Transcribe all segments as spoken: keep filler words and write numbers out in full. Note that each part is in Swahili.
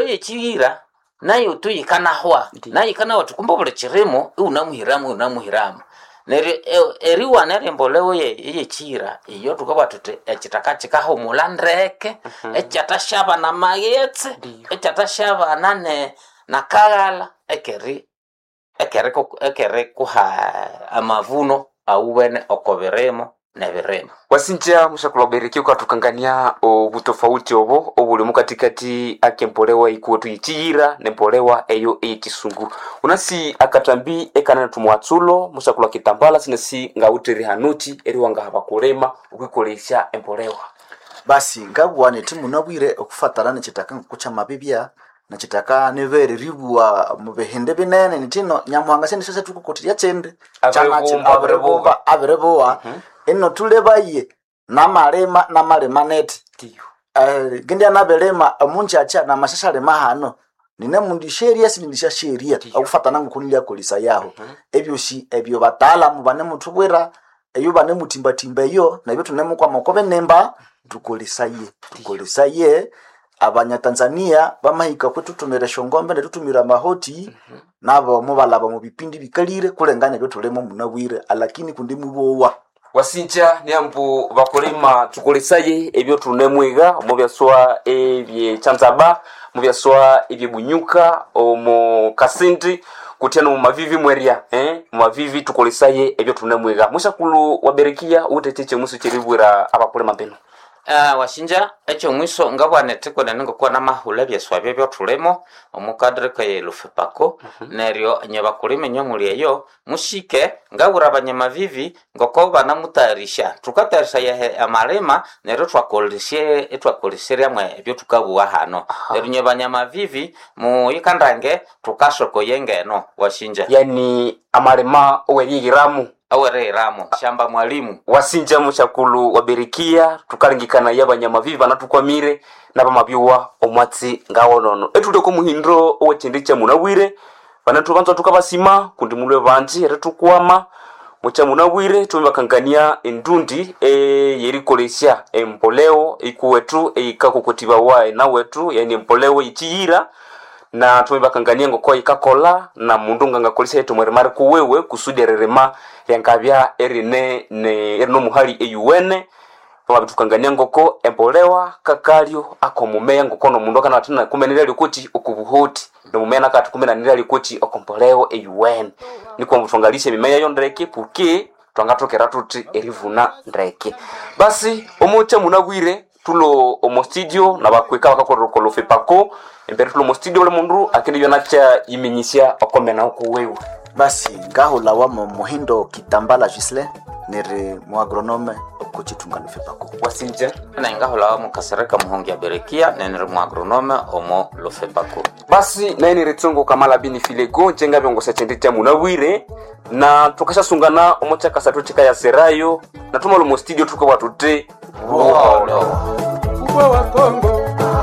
yechira nayo tuyikanahwa nayikana watu kumba bule chiremo unamuhiramu unamuhiramu neri eriwa neri mboleo ye yechira iyo tukaba tute echitaka chikaho mulandreke echatashaba na magetse echatashaba nane nakagala ekeri ekere ekere kuha amavuno auwene okoberemo neberemo wasinja mushakulobereki ukatukangania obutofauti obo obuli mukatikati akempolewa ikuwa tuyichira nempolewa eyo ekisungu unasi akatambi ekana tumwatsulo mushakula kitambala sinasi ngauteri hanuti eri wanga abakulema ukikolesha empolewa basi ngabwane timunabwire okufatana nekitaka kucha mabibya nachitaka nevere ribuwa mubehende binene nitino nyamuhanga sene sese tukukotiya chende chamachi abreboba abreboa eno tulebaye namalema namalema net tiyo eh gende anabelema munchi acha na mashashale mahano nine mundi sheria sinindisha sheria akufatana ngukunilya kolisa yaho ebyo shi ebyo batala mubane mutubwera eyo bane mutimba timba yo na ebyo tunemu kwa makobe nemba tukolisaye tukolisaye abanya Tanzania bamahika kwetu tumere shongombe netutumira mahoti mm-hmm. nabo mubalaba mu bipindi bikalire kulenganya byo tulemo munabwire alakini kundi mubowa wasinja nyambu bakolema tukolesaye ebyo tunemwiga mu byaswa ebye chanzaba mu byaswa ebye bunyuka omu kasindi kutena mu mavivi mweria eh mu mavivi tukolesaye ebyo tunemwiga mushakulu waberekia uteteche musu kiribwira abakolema beno Uh, washinja echo mwiso ngabwane tiko nengo kwa na mahula byeswa byo tulemo omukadre kaye lufepako uh-huh. neryo nyabakulime nyomuli eyo mushike ngabura abanyamavivi ngoko bana mutarisha tukatarisha ya amalema neryo twakoleshe etwakolesheria mwe byo tukabuwa hano uh-huh. neryo nyabanyamavivi mu ikandange tukashoko yengeno washinja yani amalema oweyigiramu awere ramo shamba mwalimu wasinja mushakulu waberikia tukalingikana yabanyama vivi banatukwamire nabamabyuwa omwatsi ngawo nono etule ko muhindro owetindike munawire banatubanza tukabasima kundi mulwe banji retukwama mucha munawire tumibakangania endundi e yerikolesha empoleo ikuwetu eikakokotiba wae na wetu yani empoleo ichiyira na tumibakangania ngoko ikakola na mundu ngangakolesha yetu mweremare kuwewe kusudererema yankabya erine ne erino muhali eyuwene babitukangania ngoko empolewa kakalyo akomumea ngoko no mundu kana atina kumenera likuti okubuhoti no mumena kati kumenanira likuti okompoleo eyuwene niko mutongalisha mimeya yondreke puke twangatokera tuti erivuna ndreke basi omucha munabwire tulo omo studio na bakweka bakakoroko fepako embere tulo mo studio le mundu akindi yonacha yiminyisia okomena okuwewe basi ngaho lawa mu muhindo kitambala Gisle nere mu agronome okuchitungana fepako wasinja na ngaho lawa mu kasareka muhongi ya berekia nere mu agronome omo lo fepako basi na ni retungo kamala bini filego jenga byongo sechendete munabwire na tukasha sungana omocha kasatu chika ya serayo na tumalo mo studio tuko watute wow no kubwa wa Kongo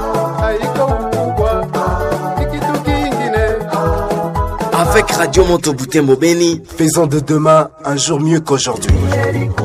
haiko kubwa kitu kingine. Avec Radio Moto Butembo Beni, faisons de demain un jour mieux qu'aujourd'hui.